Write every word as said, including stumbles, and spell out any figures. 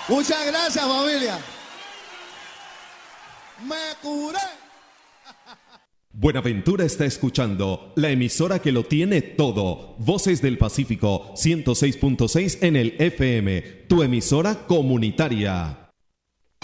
Muchas gracias, familia. Me curé. Buenaventura está escuchando la emisora que lo tiene todo. Voces del Pacífico ciento seis punto seis en el F M, tu emisora comunitaria.